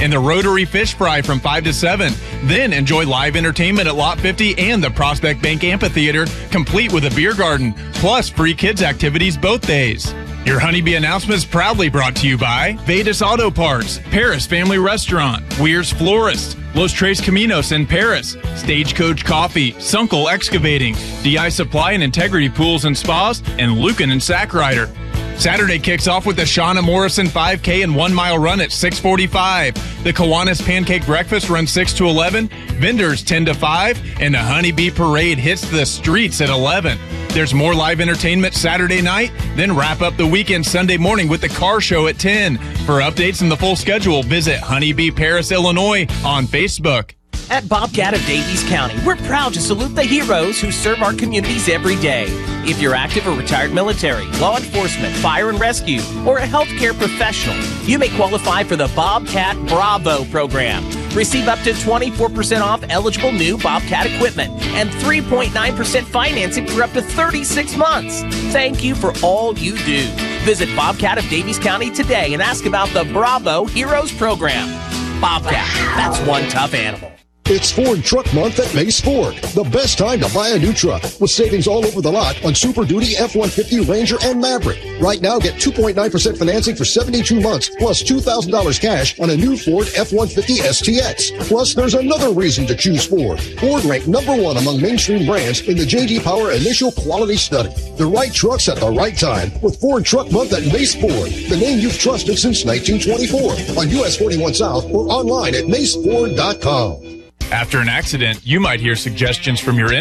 and the Rotary Fish Fry from 5 to 7. Then enjoy live entertainment at Lot 50 and the Prospect Bank Amphitheater, complete with a beer garden, plus free kids activities both days. Your Honeybee announcements proudly brought to you by Vetus Auto Parts, Paris Family Restaurant, Weir's Florist, Los Tres Caminos in Paris, Stagecoach Coffee, Sunkel Excavating, DI Supply and Integrity Pools and Spas, and Lucan and Sackrider. Saturday kicks off with the Shauna Morrison 5K and 1 mile run at 6:45. The Kiwanis Pancake Breakfast runs 6 to 11, vendors 10 to 5, and the Honeybee Parade hits the streets at 11. There's more live entertainment Saturday night, then wrap up the weekend Sunday morning with the car show at 10. For updates and the full schedule, visit Honeybee Paris, Illinois on Facebook. At Bobcat of Daviess County, we're proud to salute the heroes who serve our communities every day. If you're active or retired military, law enforcement, fire and rescue, or a healthcare professional, you may qualify for the Bobcat Bravo program. Receive up to 24% off eligible new Bobcat equipment and 3.9% financing for up to 36 months. Thank you for all you do. Visit Bobcat of Daviess County today and ask about the Bravo Heroes program. Bobcat, that's one tough animal. It's Ford Truck Month at Mace Ford. The best time to buy a new truck with savings all over the lot on Super Duty F-150 Ranger and Maverick. Right now, get 2.9% financing for 72 months plus $2,000 cash on a new Ford F-150 STX. Plus, there's another reason to choose Ford. Ford ranked #1 among mainstream brands in the J.D. Power Initial Quality Study. The right trucks at the right time with Ford Truck Month at Mace Ford, the name you've trusted since 1924. On US 41 South or online at maceford.com. After an accident, you might hear suggestions from your